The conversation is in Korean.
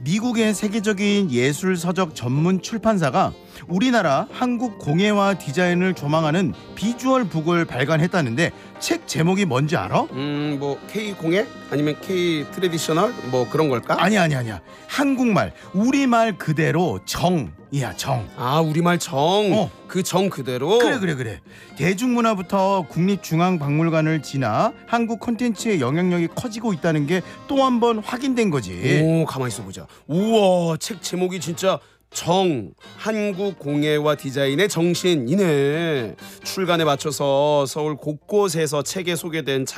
미국의 세계적인 예술 서적 전문 출판사가 우리나라 한국 공예와 디자인을 조망하는 비주얼 북을 발간했다는데 책 제목이 뭔지 알아? 뭐 K 공예 아니면 K 트레디셔널 뭐 그런 걸까? 아니야. 한국말, 우리말 그대로 정이야, 정. 아, 우리말 정. 그 정 그대로. 그래. 대중문화부터 국립중앙박물관을 지나 한국 콘텐츠의 영향력이 커지고 있다는 게 또 한 번 확인된 거지. 오, 가만히 있어 보자. 우와, 책 제목이 진짜 정, 한국 공예와 디자인의 정신이네. 출간에 맞춰서 서울 곳곳에서 책에 소개된